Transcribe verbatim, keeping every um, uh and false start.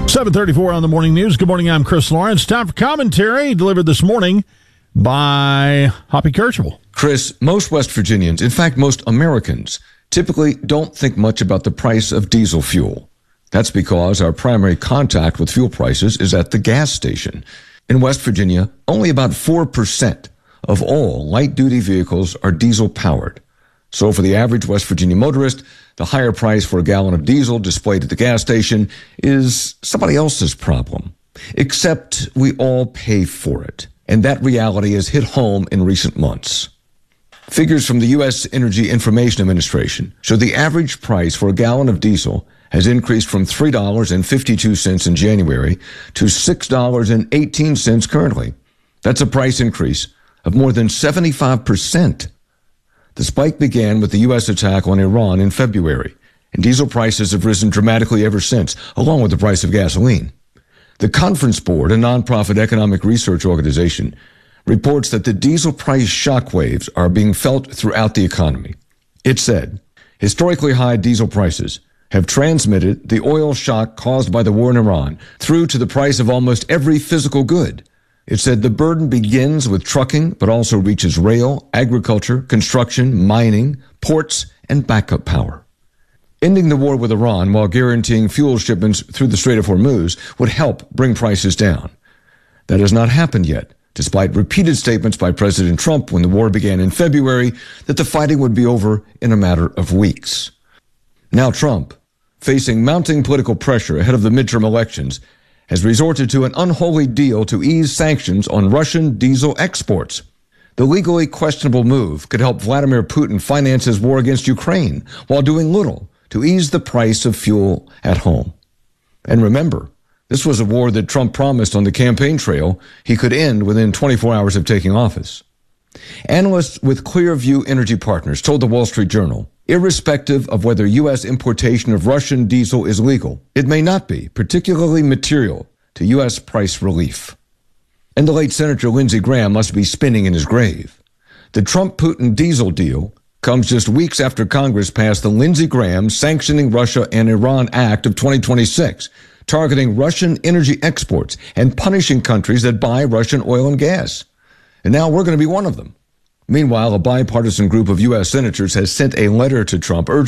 seven thirty-four on the morning news. Good morning, I'm Chris Lawrence. Time for commentary delivered this morning by Hoppy Kercheval. Chris, most West Virginians, in fact, most Americans, typically don't think much about the price of diesel fuel. That's because our primary contact with fuel prices is at the gas station. In West Virginia, only about four percent of all light-duty vehicles are diesel-powered. So for the average West Virginia motorist, the higher price for a gallon of diesel displayed at the gas station is somebody else's problem. Except we all pay for it. And that reality has hit home in recent months. Figures from the U S Energy Information Administration show the average price for a gallon of diesel has increased from three dollars and fifty-two cents in January to six dollars and eighteen cents currently. That's a price increase of more than seventy-five percent. The spike began with the U S attack on Iran in February, and diesel prices have risen dramatically ever since, along with the price of gasoline. The Conference Board, a nonprofit economic research organization, reports that the diesel price shockwaves are being felt throughout the economy. It said, historically high diesel prices have transmitted the oil shock caused by the war in Iran through to the price of almost every physical good. It said the burden begins with trucking, but also reaches rail, agriculture, construction, mining, ports, and backup power. Ending the war with Iran while guaranteeing fuel shipments through the Strait of Hormuz would help bring prices down. That has not happened yet, despite repeated statements by President Trump when the war began in February that the fighting would be over in a matter of weeks. Now Trump, facing mounting political pressure ahead of the midterm elections, has resorted to an unholy deal to ease sanctions on Russian diesel exports. The legally questionable move could help Vladimir Putin finance his war against Ukraine while doing little to ease the price of fuel at home. And remember, this was a war that Trump promised on the campaign trail he could end within twenty-four hours of taking office. Analysts with Clearview Energy Partners told the Wall Street Journal, irrespective of whether U S importation of Russian diesel is legal, it may not be particularly material to U S price relief. And the late Senator Lindsey Graham must be spinning in his grave. The Trump-Putin diesel deal comes just weeks after Congress passed the Lindsey Graham Sanctioning Russia and Iran Act of twenty twenty-six, targeting Russian energy exports and punishing countries that buy Russian oil and gas. And now we're going to be one of them. Meanwhile, a bipartisan group of U S senators has sent a letter to Trump urging